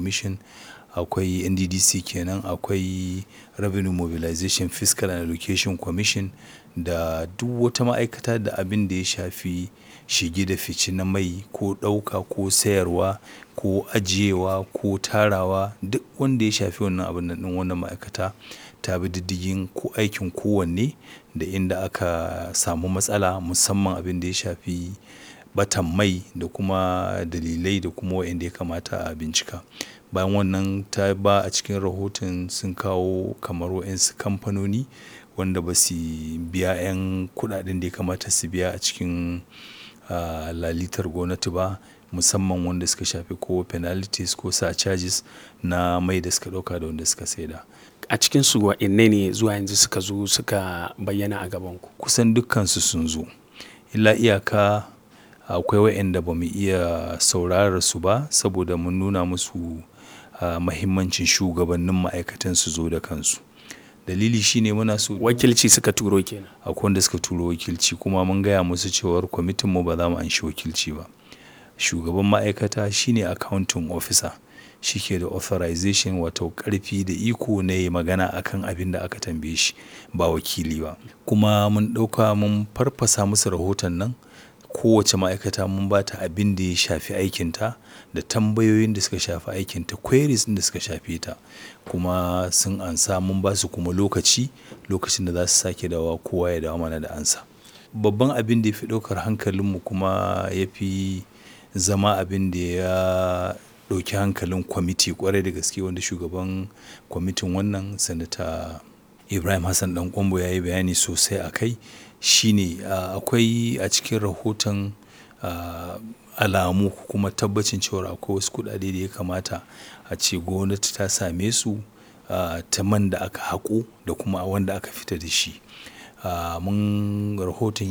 Commission, akwai NDDC kenan, akwai Revenue Mobilization Fiscal and Allocation Commission da duk wata ma'aikata da abin da ya shafi shige da fice na mai ko ɗauka ko sayarwa ko ajiyewa ko tarawa, duk wanda ya shafi wannan abun nan ɗin wannan ma'aikata ta bi diddigin ko aikin kowanne da inda aka samu matsala, musamman abin da ya shafi ɓatan mai da kuma dalilai da kuma waɗanda ya kamata a bincika. Bayan wannan ta ba a cikin rahoton sun kawo kamar waɗansu kamfanoni wanda ba su biya 'yan kuɗaɗen da ya kamata su biya a cikin lalitar gwamnati ba, musamman wanda suka shafi ko penalties ko surcharges na mai da suka ɗauka da wanda suka saida. A cikinsu waɗanne ne zuwa yanzu suka zo suka bayyana a gabanku? Kusan dukkansu sun zo. Illa iyaka akwai waɗanda ba mu iya saurarar su ba saboda mun nuna musu mahimmancin shugabannin ma'aikatan su zo da kansu. Dalili shine muna so Wakilci suka turo kenan. akwai wanda suka turo wakilci kuma mun gaya musu cewar kwamitinmu ba za mu anshi wakilci ba. Shugaban ma'aikata shine accounting officer, shi ke da authorization wato ƙarfi da iko na yi magana akan abin da aka tambaye shi, ba wakili ba. Kuma mun ɗauka mun farfasa musu rahoton nan, kowace ma'aikata mun ba ta abin da ya shafi aikinta da tambayoyin da suka shafi aikinta, queries ɗin da suka shafe ta. Kuma sun ansa, mun ba su kuma lokacin da za su sake dawowa kowa ya dawo mana da ansa. Babban abin da ya fi ɗaukar hankalinmu kuma ya fi zama abin da ya ɗauki hankalin kwamiti ƙwarai da gaske, wanda shugaban kwamitin wannan Sanata Ibrahim Hassan Ɗan Ƙwairo ya yi bayani sosai a kai, shine akwai a cikin rahoton alamu kuma tabbacin cewa akwai wasu kuɗaɗe da ya kamata a ce gwamnati ta same su ta man da aka haƙo da kuma wanda aka fita da shi. Rahoton